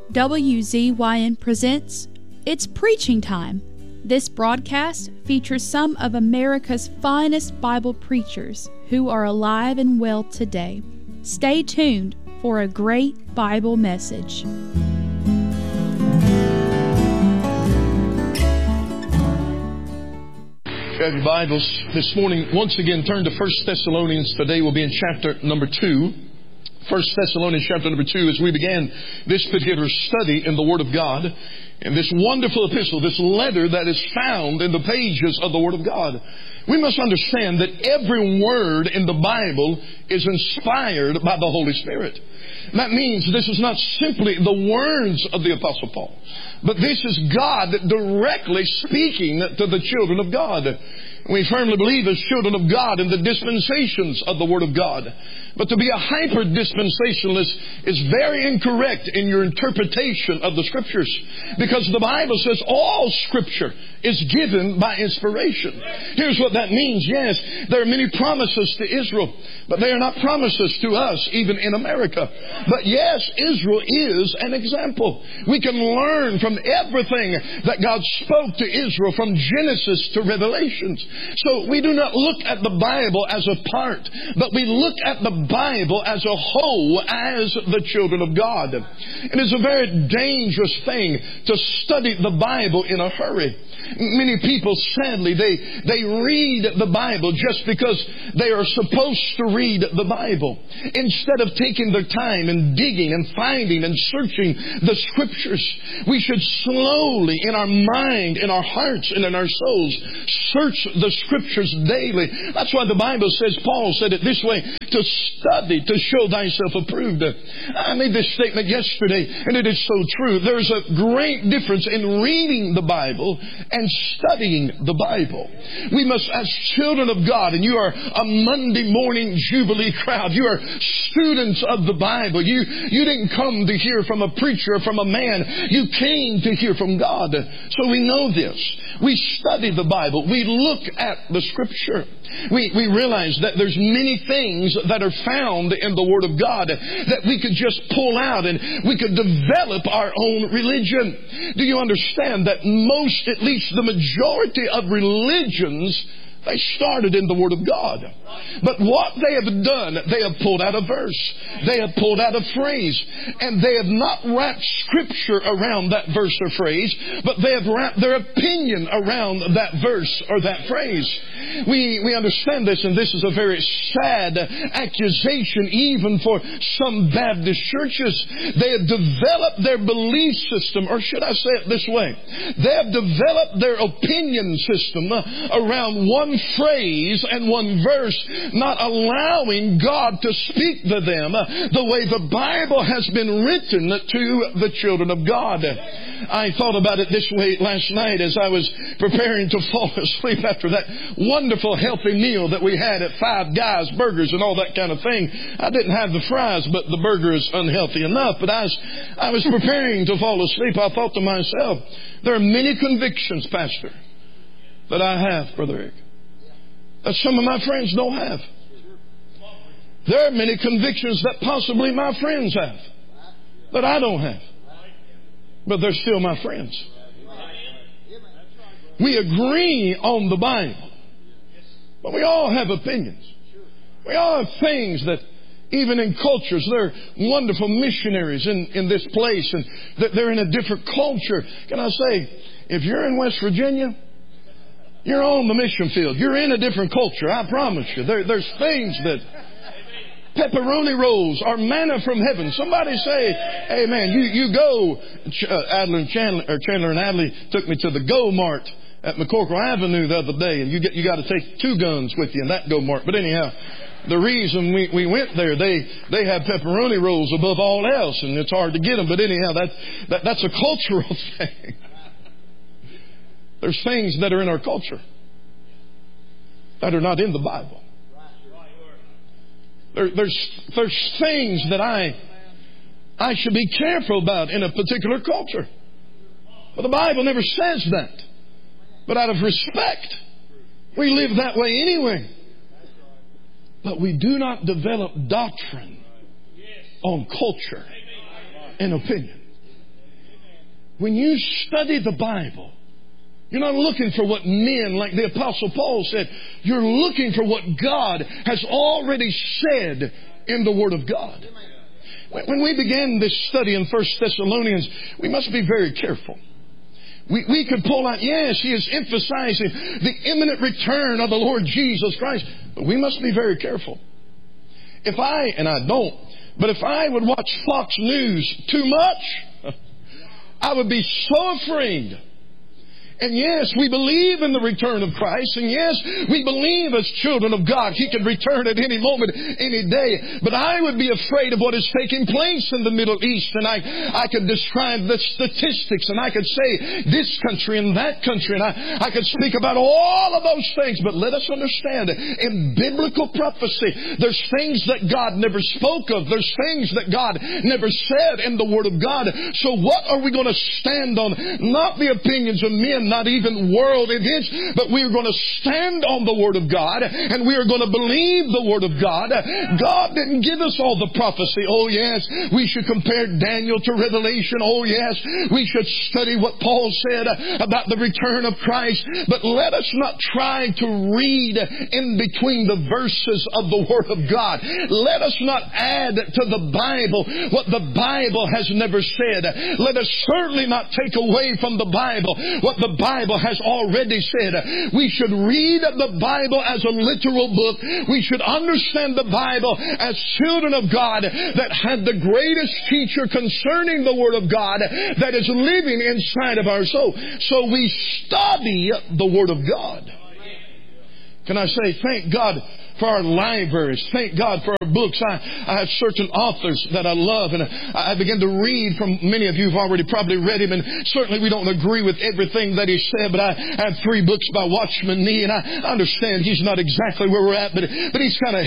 WZYN presents It's Preaching Time. This broadcast features some of America's finest Bible preachers who are alive and well today. Stay tuned for a great Bible message. If you have your Bibles this morning, once again turn to 1 Thessalonians. Today we'll be in chapter number 2. 1 Thessalonians chapter number 2, as we began this particular study in the Word of God, in this wonderful epistle, this letter that is found in the pages of the Word of God. We must understand that every word in the Bible is inspired by the Holy Spirit. That means this is not simply the words of the Apostle Paul, but this is God directly speaking to the children of God. We firmly believe as children of God in the dispensations of the Word of God. But to be a hyper-dispensationalist is very incorrect in your interpretation of the Scriptures. Because the Bible says all Scripture is given by inspiration. Here's what that means. Yes, there are many promises to Israel, but they are not promises to us, even in America. But yes, Israel is an example. We can learn from everything that God spoke to Israel from Genesis to Revelations. So we do not look at the Bible as a part, but we look at the Bible as a whole, as the children of God. It is a very dangerous thing to study the Bible in a hurry. Many people, sadly, they read the Bible just because they are supposed to read the Bible, instead of taking their time and digging and finding and searching the Scriptures. We should slowly, in our mind, in our hearts, and in our souls, search the Scriptures daily. That's why the Bible says, Paul said it this way, to study, to show thyself approved. I made this statement yesterday, and it is so true. There's a great difference in reading the Bible and studying the Bible. We must, as children of God, and you are a Monday morning Jubilee crowd, you are students of the Bible. You didn't come to hear from a preacher or from a man. You came to hear from God. So we know this. We study the Bible. We look at the Scripture. We realize that there's many things that are found in the Word of God that we could just pull out and we could develop our own religion. Do you understand that most, at least the majority of religions, they started in the Word of God. But what they have done, they have pulled out a verse. They have pulled out a phrase. And they have not wrapped Scripture around that verse or phrase, but they have wrapped their opinion around that verse or that phrase. We understand this, and this is a very sad accusation even for some Baptist churches. They have developed their belief system, or should I say it this way? They have developed their opinion system around one phrase and one verse, not allowing God to speak to them the way the Bible has been written to the children of God. I thought about it this way last night as I was preparing to fall asleep after that wonderful healthy meal that we had at Five Guys Burgers and all that kind of thing. I didn't have the fries, but the burger is unhealthy enough. But as I was preparing to fall asleep, I thought to myself, there are many convictions, Pastor, that I have, Brother Eric, that some of my friends don't have. There are many convictions that possibly my friends have that I don't have. But they're still my friends. We agree on the Bible, but we all have opinions. We all have things that, even in cultures, there are wonderful missionaries in this place, and that they're in a different culture. Can I say, if you're in West Virginia, you're on the mission field. You're in a different culture, I promise you. There's things that... Pepperoni rolls are manna from heaven. Somebody say, amen. You go, Chandler and Adley took me to the Go Mart at McCorkle Avenue the other day, and you got to take 2 guns with you in that Go Mart. But anyhow, the reason we went there, they have pepperoni rolls above all else, and it's hard to get them. But anyhow, that's a cultural thing. There's things that are in our culture that are not in the Bible. There's things that I should be careful about in a particular culture. But the Bible never says that. But out of respect, we live that way anyway. But we do not develop doctrine on culture and opinion. When you study the Bible, you're not looking for what men, like the Apostle Paul said, you're looking for what God has already said in the Word of God. When we began this study in 1 Thessalonians, we must be very careful. We could pull out, yes, he is emphasizing the imminent return of the Lord Jesus Christ. But we must be very careful. If I would watch Fox News too much, I would be so afraid. And yes, we believe in the return of Christ. And yes, we believe as children of God He can return at any moment, any day. But I would be afraid of what is taking place in the Middle East. And I could describe the statistics. And I could say this country and that country. And I could speak about all of those things. But let us understand, in biblical prophecy, there's things that God never spoke of. There's things that God never said in the Word of God. So what are we going to stand on? Not the opinions of men, not even world events, but we are going to stand on the Word of God, and we are going to believe the Word of God. God didn't give us all the prophecy. Oh yes, we should compare Daniel to Revelation. Oh yes, we should study what Paul said about the return of Christ. But let us not try to read in between the verses of the Word of God. Let us not add to the Bible what the Bible has never said. Let us certainly not take away from the Bible what the Bible has already said. We should read the Bible as a literal book. We should understand the Bible as children of God that had the greatest teacher concerning the Word of God that is living inside of our soul. So we study the Word of God. Can I say, thank God for our libraries. Thank God for our books. I have certain authors that I love, and I begin to read from many of you who've already probably read him, and certainly we don't agree with everything that he said, but I have 3 books by Watchman Nee, and I understand he's not exactly where we're at, but he's kind of